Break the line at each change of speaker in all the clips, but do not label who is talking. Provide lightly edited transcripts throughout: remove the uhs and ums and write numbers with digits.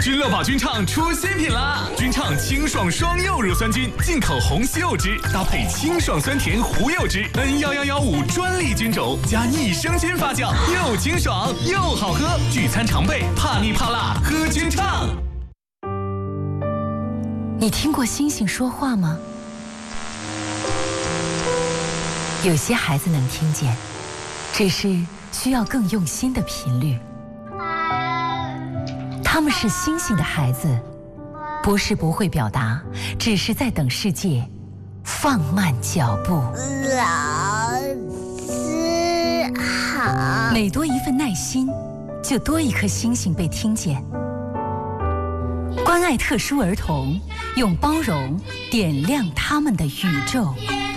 君乐宝君畅出新品啦！君畅清爽双柚乳酸菌，进口红西柚汁，搭配清爽酸甜胡柚汁，N11115专利菌种，加益生菌发酵，又清爽又好喝。聚餐常备，怕腻怕辣，喝君畅。
你听过星星说话吗？有些孩子能听见，只是需要更用心的频率。他们是星星的孩子，不是不会表达，只是在等世界放慢脚步。
老师好。
每多一份耐心，就多一颗星星被听见。关爱特殊儿童，用包容点亮他们的宇宙。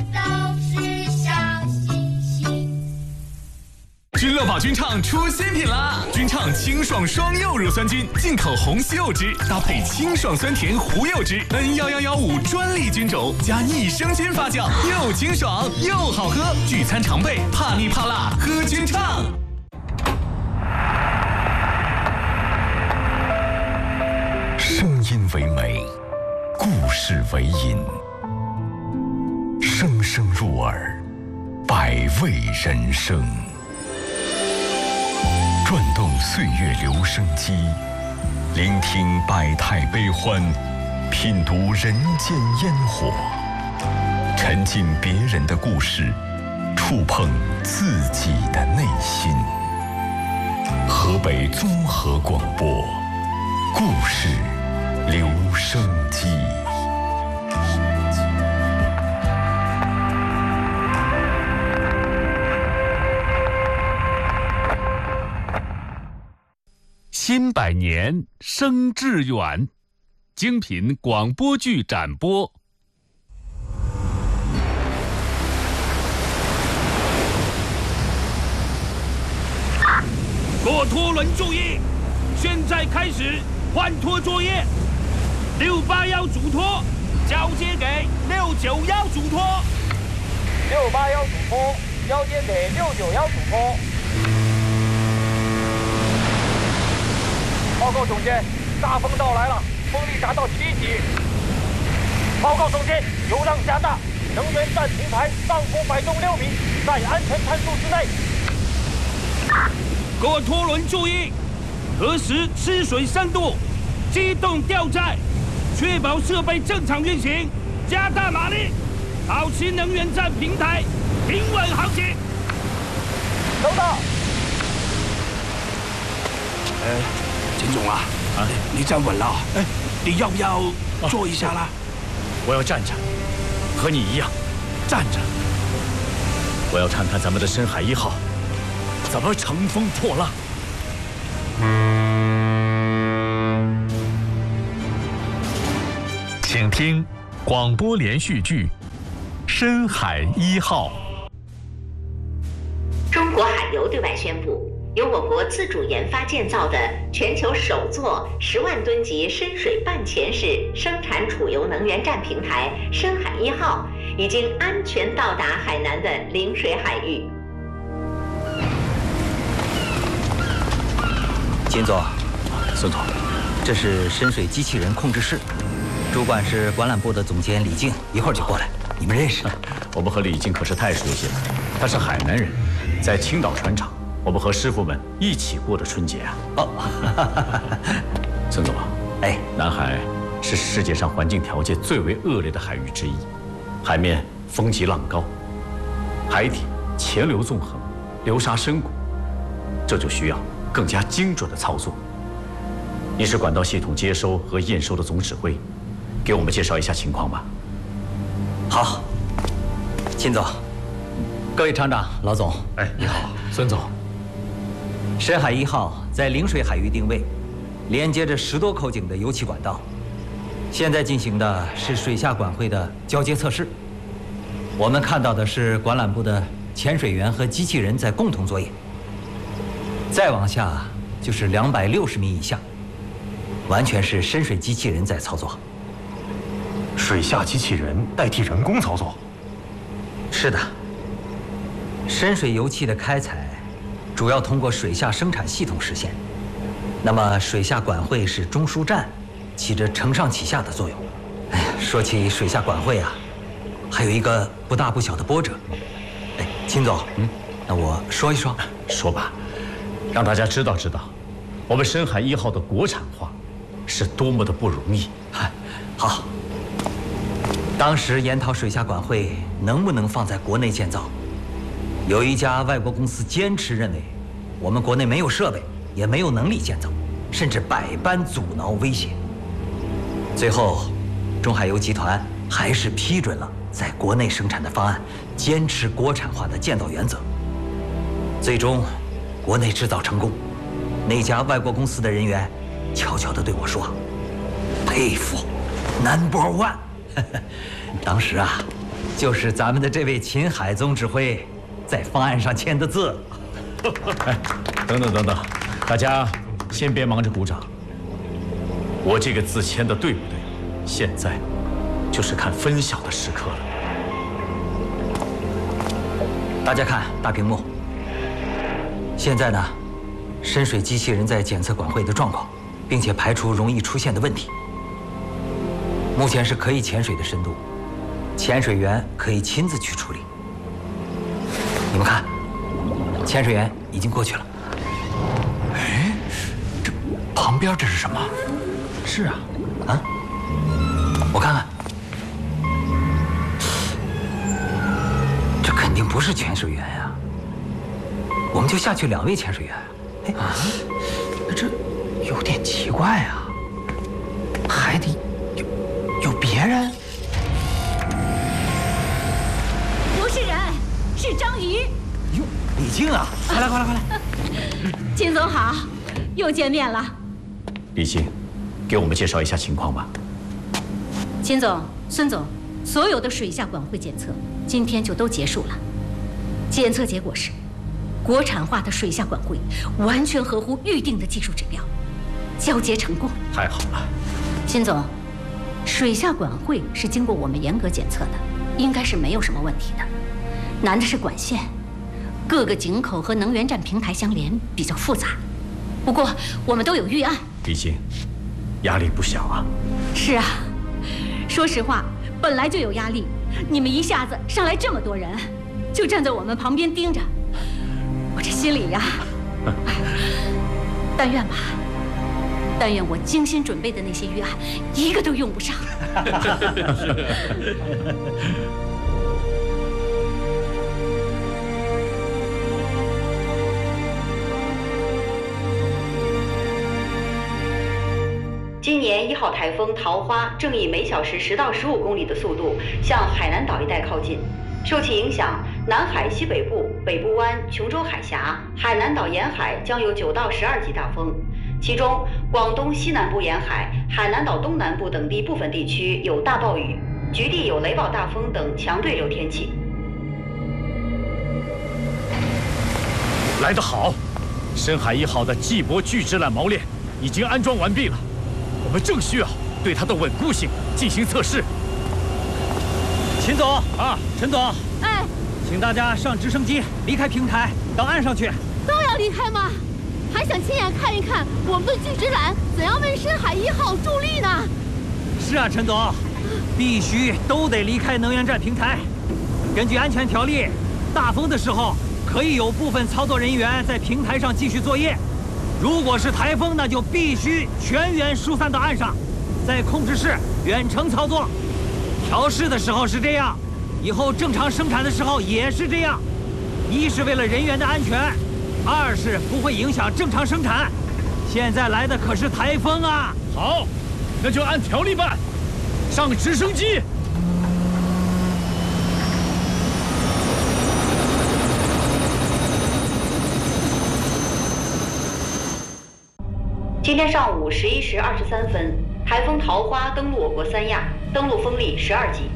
君乐宝君畅出新品啦！君畅清爽双柚乳酸菌，进口红西柚汁，搭配清爽酸甜胡柚汁，N11115专利菌种，加益生菌发酵，又清爽又好喝。聚餐常备，怕腻怕辣，喝君畅。
声音为美，故事为引，声声入耳，百味人生。转动岁月留声机，聆听百态悲欢，品读人间烟火，沉浸别人的故事，触碰自己的内心。河北综合广播，故事留声机。
新百年生致远，精品广播剧展播。
过脱轮注意，现在开始换脱作业。681主脱交接给691主脱
681主脱交接给691主脱。报告总监，大风到来了，风力达到7级。报告总监，油量加大，能源站平台上浮摆动6米，在安全参数之内。
各拖轮注意，核实吃水深度，机动吊载，确保设备正常运行，加大马力，保持能源站平台平稳航行。
收到。
金总啊，你站稳了，你要不要坐一下啦？
我要站着，和你一样，站着。我要看看咱们的深海1号怎么乘风破浪。
请听广播连续剧《深海1号》。
中国海油对外宣布，由我国自主研发建造的全球首座10万吨级深水半潜式生产储油能源站平台“深海1号”已经安全到达海南的陵水海域。
金总，
孙总，
这是深水机器人控制室，主管是管缆部的总监李静，一会儿就过来。你们认识？
我们和李静可是太熟悉了，他是海南人，在青岛船厂。我们和师傅们一起过的春节啊！孙总，南海是世界上环境条件最为恶劣的海域之一，海面风急浪高，海底潜流纵横，流沙深谷，这就需要更加精准的操作。你是管道系统接收和验收的总指挥，给我们介绍一下情况吧。
好，秦总，各位厂长、老总，
你好，孙总。
深海1号在陵水海域定位，连接着10多口井的油气管道。现在进行的是水下管会的交接测试。我们看到的是管缆部的潜水员和机器人在共同作业。再往下就是260米以下，完全是深水机器人在操作。
水下机器人代替人工操作？
是的。深水油气的开采主要通过水下生产系统实现， 那么水下管会是中枢站，起着承上启下的作用。哎呀，说起水下管会啊，还有一个不大不小的波折。哎，秦总，那我说一说。
说吧，让大家知道知道，我们深海1号的国产化是多么的不容易。
好，当时研讨水下管会能不能放在国内建造，有一家外国公司坚持认为，我们国内没有设备，也没有能力建造，甚至百般阻挠威胁。最后，中海油集团还是批准了在国内生产的方案，坚持国产化的建造原则。最终，国内制造成功，那家外国公司的人员悄悄地对我说：“佩服 ，No.1。”当时啊，就是咱们的这位秦海总指挥在方案上签的字。
哎，等等等等，大家先别忙着鼓掌。我这个字签的对不对？现在就是看分晓的时刻了。
大家看大屏幕。现在呢，深水机器人在检测管会的状况，并且排除容易出现的问题。目前是可以潜水的深度，潜水员可以亲自去处理。你们看，潜水员已经过去了。
哎，这旁边这是什么？
是啊，啊，我看看，这肯定不是潜水员呀。我们就下去2位潜水员。哎，这有点奇怪啊，海底有别人？
不是人，是章鱼。
哟，李静啊，快来快来快来！
秦总好，又见面了。
李静，给我们介绍一下情况吧。
秦总、孙总，所有的水下管会检测今天就都结束了。检测结果是，国产化的水下管会完全合乎预定的技术指标，交接成功。
太好了，
秦总，水下管会是经过我们严格检测的，应该是没有什么问题的。难的是管线，各个井口和能源站平台相连比较复杂。不过我们都有预案。
李静，压力不小啊。
是啊，说实话，本来就有压力，你们一下子上来这么多人，就站在我们旁边盯着。我这心里呀，但愿吧，但愿我精心准备的那些预案一个都用不上。
今年1号台风桃花正以每小时10到15公里的速度向海南岛一带靠近。受其影响，南海西北部、北部湾、琼州海峡、海南岛沿海将有9到12级大风，其中广东西南部沿海、海南岛东南部等地部分地区有大暴雨，局地有雷暴大风等强对流天气。
来得好，深海1号的季伯巨制缆锚链已经安装完毕了，我们正需要对它的稳固性进行测试。
秦总啊，陈总，
哎，
请大家上直升机离开平台，到岸上去。
都要离开吗？还想亲眼看一看我们的巨直缆怎样为深海1号助力呢？
是啊，陈总，必须都得离开能源站平台。根据安全条例，大风的时候可以有部分操作人员在平台上继续作业，如果是台风，那就必须全员疏散到岸上，在控制室远程操作。调试的时候是这样，以后正常生产的时候也是这样。一是为了人员的安全，二是不会影响正常生产。现在来的可是台风啊！
好，那就按条例办，上直升机。
今天上午11时23分，台风桃花登陆我国三亚，登陆风力12级。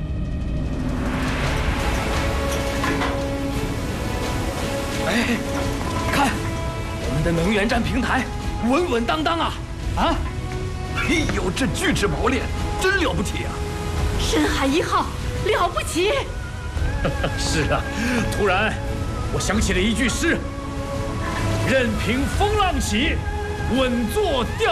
哎，看，我们的能源站平台稳稳当当啊！啊！
哎呦，这巨制锚链真了不起啊！
深海1号了不起！
是啊，突然我想起了一句诗：任凭风浪起，
稳坐钓。